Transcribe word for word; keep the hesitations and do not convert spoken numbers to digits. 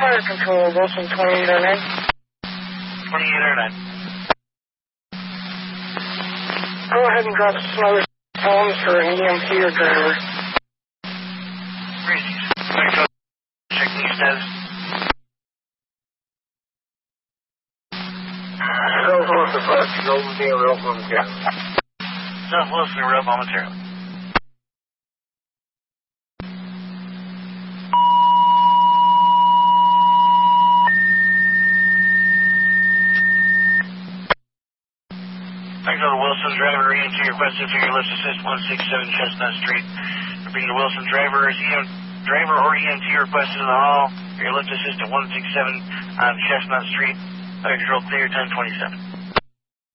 Fire Control, Wilson twenty-eight oh nine. twenty-eight oh nine. Go ahead and drop some other phones for an E M T or driver. Crazy. Checking your status. South Wilson, five Golden Deal, real momentarily. South Wilson, real momentarily. Thanks to Wilson driver, E M T requested for your lift assist one six seven Chestnut Street. Repeating to Wilson driver, is E M driver or E M T requested in the hall for your lift assist at one six seven on Chestnut Street. Fire control clear, ten twenty-seven.